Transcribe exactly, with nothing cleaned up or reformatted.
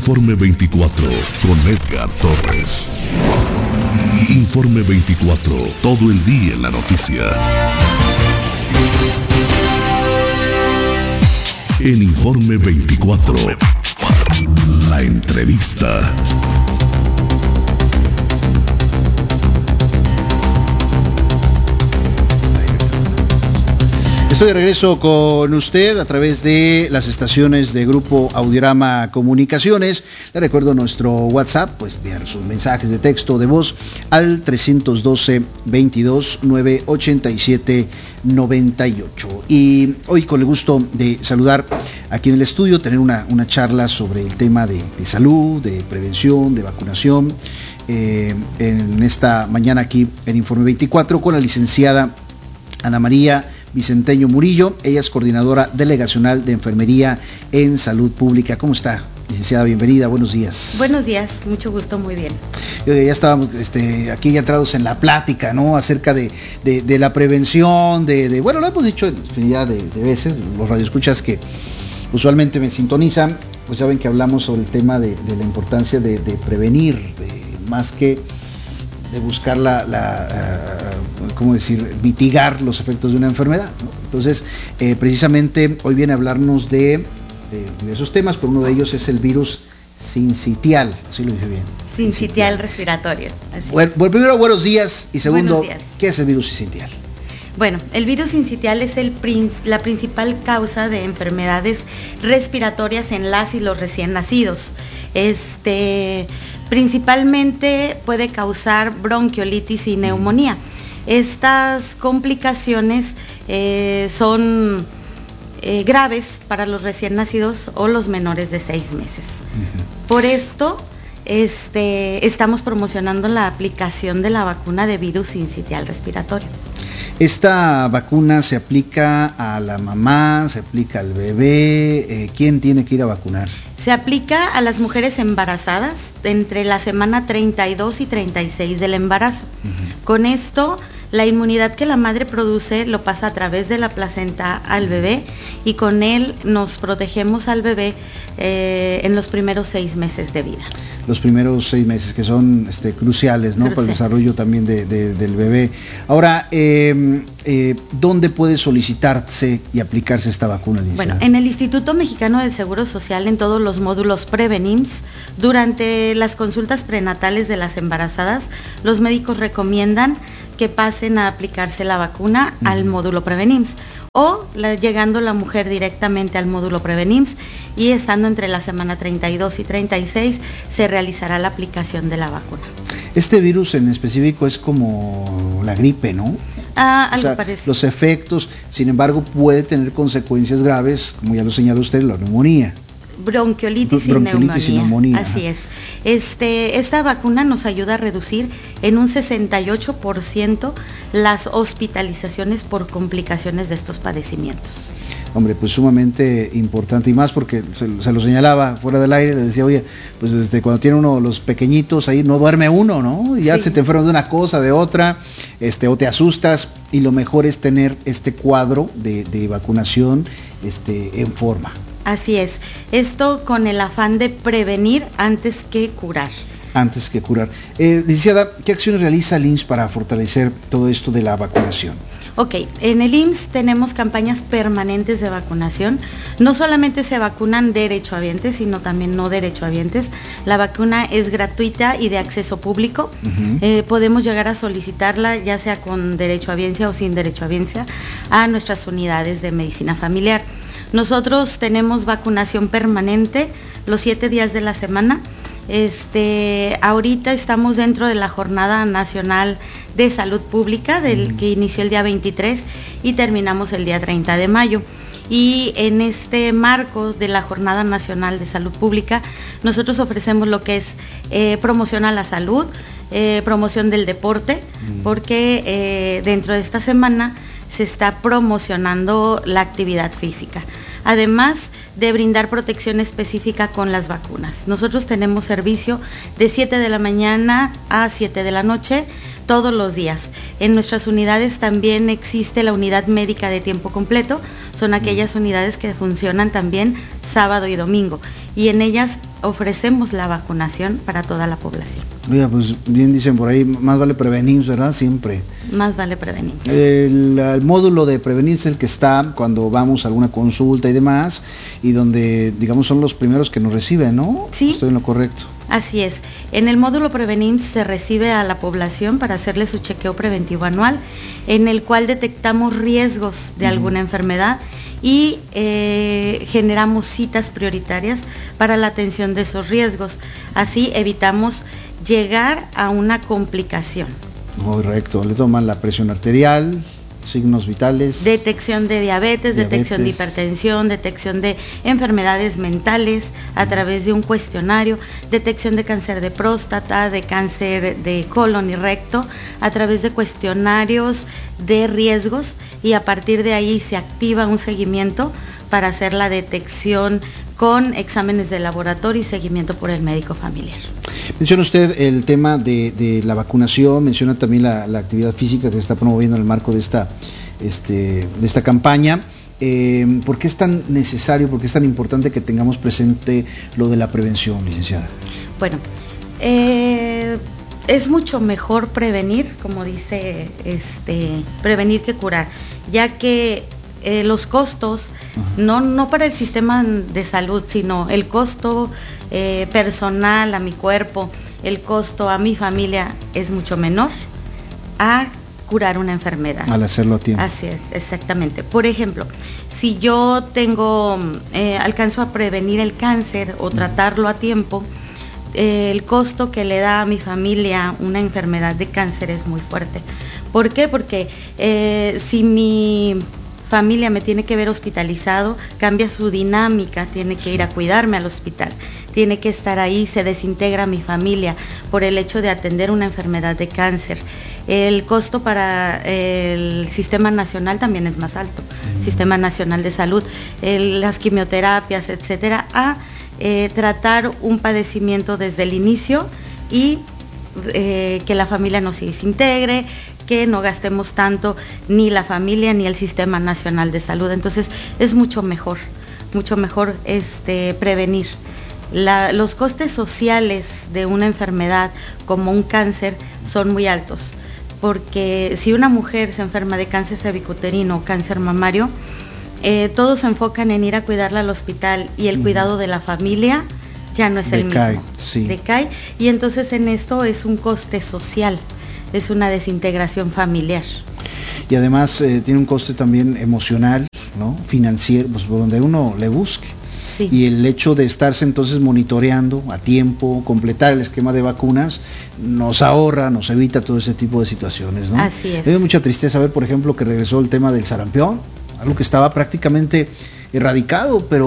Informe veinticuatro con Edgar Torres. Informe veinticuatro, todo el día en la noticia. En Informe veinticuatro, la entrevista. Estoy de regreso con usted a través de las estaciones de Grupo Audiorama Comunicaciones. Le recuerdo nuestro WhatsApp, pues enviar sus mensajes de texto o de voz al trescientos doce, veintidós, novecientos ochenta y siete, noventa y ocho. Y hoy con el gusto de saludar aquí en el estudio, tener una, una charla sobre el tema de, de salud, de prevención, de vacunación, eh, en esta mañana aquí en Informe veinticuatro con la licenciada Ana María Vicenteño Murillo. Ella es coordinadora delegacional de enfermería en salud pública. ¿Cómo está, licenciada? Bienvenida, buenos días. Buenos días, mucho gusto, muy bien. Ya estábamos este, aquí ya entrados en la plática, ¿no? Acerca de, de, de la prevención, de, de, bueno, lo hemos dicho en infinidad de, de veces, los radioescuchas que usualmente me sintonizan, pues saben que hablamos sobre el tema de, de la importancia de, de prevenir, de, más que de buscar la, la uh, ¿cómo decir?, mitigar los efectos de una enfermedad, ¿no? Entonces, eh, precisamente hoy viene a hablarnos de, de diversos temas, pero uno de ellos es el virus sincitial, así lo dije bien. Sincitial respiratorio. Así. Bueno, bueno, primero, buenos días, y segundo, días. ¿Qué es el virus sincitial? Bueno, el virus sincitial es el, la principal causa de enfermedades respiratorias en las y los recién nacidos. Este... Principalmente puede causar bronquiolitis y neumonía. Estas complicaciones eh, son eh, graves para los recién nacidos o los menores de seis meses. Uh-huh. Por esto, este, estamos promocionando la aplicación de la vacuna de virus sincitial respiratorio. ¿Esta vacuna se aplica a la mamá, se aplica al bebé? Eh, ¿Quién tiene que ir a vacunarse? Se aplica a las mujeres embarazadas entre la semana treinta y dos y treinta y seis del embarazo. Uh-huh. Con esto, la inmunidad que la madre produce lo pasa a través de la placenta al bebé y con él nos protegemos al bebé eh, en los primeros seis meses de vida. Los primeros seis meses que son este, cruciales, ¿no? Cruciales. Para el desarrollo también de, de, del bebé. Ahora, eh, eh, ¿dónde puede solicitarse y aplicarse esta vacuna, licenciada? Bueno, en el Instituto Mexicano del Seguro Social, en todos los módulos Prevenims, durante las consultas prenatales de las embarazadas, los médicos recomiendan que pasen a aplicarse la vacuna uh-huh. al módulo Prevenims, o la, llegando la mujer directamente al módulo Prevenims y estando entre la semana treinta y dos y treinta y seis se realizará la aplicación de la vacuna. Este virus en específico es como la gripe, ¿no? Ah, algo o sea, parece. Los efectos, sin embargo, puede tener consecuencias graves, como ya lo señaló usted, la neumonía. Bronquiolitis, Bronquiolitis y neumonía. Y neumonía. Así es. Este, esta vacuna nos ayuda a reducir en un sesenta y ocho por ciento las hospitalizaciones por complicaciones de estos padecimientos. Hombre, pues sumamente importante, y más porque se, se lo señalaba fuera del aire, le decía, oye, pues desde cuando tiene uno los pequeñitos ahí no duerme uno, ¿no? Y ya sí. se te enferma de una cosa, de otra, este, o te asustas, y lo mejor es tener este cuadro de, de vacunación este, en forma. Así es, esto con el afán de prevenir antes que curar. Antes que curar. Eh, licenciada, ¿qué acciones realiza el I M S S para fortalecer todo esto de la vacunación? Ok, en el I M S S tenemos campañas permanentes de vacunación. No solamente se vacunan derechohabientes, sino también no derechohabientes. La vacuna es gratuita y de acceso público. Uh-huh. Eh, podemos llegar a solicitarla, ya sea con derechohabiencia o sin derechohabiencia, a nuestras unidades de medicina familiar. Nosotros tenemos vacunación permanente los siete días de la semana. Este, ahorita estamos dentro de la Jornada Nacional de Salud Pública, del que inició el día veintitrés y terminamos el día treinta de mayo. Y en este marco de la Jornada Nacional de Salud Pública, nosotros ofrecemos lo que es eh, promoción a la salud, eh, promoción del deporte, porque eh, dentro de esta semana se está promocionando la actividad física. Además de brindar protección específica con las vacunas. Nosotros tenemos servicio de siete de la mañana a siete de la noche todos los días. En nuestras unidades también existe la unidad médica de tiempo completo, son aquellas unidades que funcionan también sábado y domingo, y en ellas ofrecemos la vacunación para toda la población. Oiga, pues bien dicen por ahí, más vale prevenir, ¿verdad? Siempre. Más vale prevenir. El, el módulo de prevenir es el que está cuando vamos a alguna consulta y demás, y donde, digamos, son los primeros que nos reciben, ¿no? Sí. Estoy en lo correcto. Así es. En el módulo Prevenir se recibe a la población para hacerle su chequeo preventivo anual, en el cual detectamos riesgos de uh-huh. alguna enfermedad y eh, generamos citas prioritarias para la atención de esos riesgos. Así evitamos llegar a una complicación. Correcto, le toman la presión arterial, signos vitales. Detección de diabetes, diabetes, detección de hipertensión, detección de enfermedades mentales a través de un cuestionario, detección de cáncer de próstata, de cáncer de colon y recto, a través de cuestionarios de riesgos, y a partir de ahí se activa un seguimiento para hacer la detección con exámenes de laboratorio y seguimiento por el médico familiar. Menciona usted el tema de, de la vacunación, menciona también la, la actividad física que se está promoviendo en el marco de esta, este, de esta campaña. Eh, ¿Por qué es tan necesario, por qué es tan importante que tengamos presente lo de la prevención, licenciada? Bueno, eh, es mucho mejor prevenir, como dice, este, prevenir que curar, ya que eh, los costos, no, no para el sistema de salud, sino el costo eh, personal a mi cuerpo, el costo a mi familia es mucho menor a curar una enfermedad. Al hacerlo a tiempo. Así es, exactamente. Por ejemplo, si yo tengo, eh, alcanzo a prevenir el cáncer o tratarlo a tiempo, eh, el costo que le da a mi familia una enfermedad de cáncer es muy fuerte. ¿Por qué? Porque eh, si mi familia me tiene que ver hospitalizado, cambia su dinámica, tiene que ir a cuidarme al hospital, tiene que estar ahí, se desintegra mi familia por el hecho de atender una enfermedad de cáncer. El costo para el Sistema Nacional también es más alto, mm. Sistema Nacional de Salud, el, las quimioterapias, etcétera, a eh, tratar un padecimiento desde el inicio y eh, que la familia no se desintegre, que no gastemos tanto ni la familia ni el Sistema Nacional de Salud. Entonces es mucho mejor, mucho mejor este, prevenir. La, los costes sociales de una enfermedad como un cáncer son muy altos, porque si una mujer se enferma de cáncer cervicuterino o cáncer mamario, eh, todos se enfocan en ir a cuidarla al hospital y el uh-huh. cuidado de la familia ya no es Decae, el mismo, sí. decae, y entonces en esto es un coste social, es una desintegración familiar. Y además eh, tiene un coste también emocional, ¿no? Financiero, pues por donde uno le busque. Sí. Y el hecho de estarse entonces monitoreando a tiempo, completar el esquema de vacunas, nos ahorra, nos evita todo ese tipo de situaciones, ¿no? Así es. Me dio mucha tristeza ver, por ejemplo, que regresó el tema del sarampión, algo que estaba prácticamente erradicado, pero